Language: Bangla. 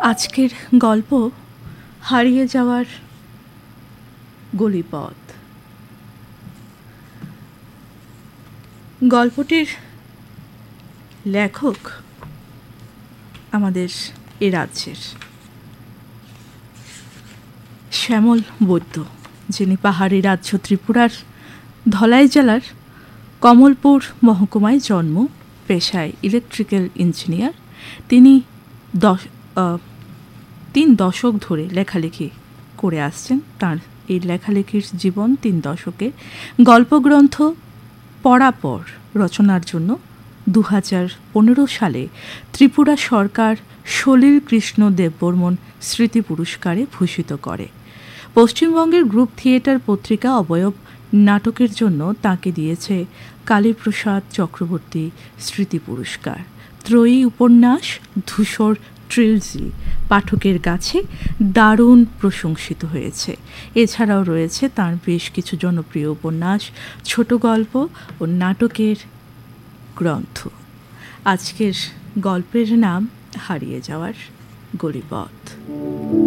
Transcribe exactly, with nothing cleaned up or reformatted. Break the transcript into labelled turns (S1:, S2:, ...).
S1: আজকের গল্প হারিয়ে যাওয়ার গলিপথ। গল্পটির লেখক আমাদের এ রাজ্যের শ্যামল বৈদ্য, যিনি পাহাড়ি রাজ্য ত্রিপুরার ধলাই জেলার কমলপুর মহকুমায় জন্ম, পেশায় ইলেকট্রিক্যাল ইঞ্জিনিয়ার। তিনি দশ তিন দশক ধরে লেখালেখি করে আসছেন। তার এই লেখালেখির জীবন তিন দশকে গল্পগ্রন্থ পরাপর রচনার জন্য দু হাজার পনেরো সালে ত্রিপুরা সরকার সলিল কৃষ্ণ দেববর্মন স্মৃতি পুরস্কারে ভূষিত করে। পশ্চিমবঙ্গের গ্রুপ থিয়েটার পত্রিকা অবয়ব নাটকের জন্য তাঁকে দিয়েছে কালীপ্রসাদ চক্রবর্তী স্মৃতি পুরস্কার। ত্রয়ী উপন্যাস ধূসর ট্রিলজি পাঠকের কাছে দারুণ প্রশংসিত হয়েছে। এছাড়াও রয়েছে তার বেশ কিছু জনপ্রিয় উপন্যাস, ছোট গল্প ও নাটকের গ্রন্থ। আজকের গল্পের নাম হারিয়ে যাওয়ার গলিপথ।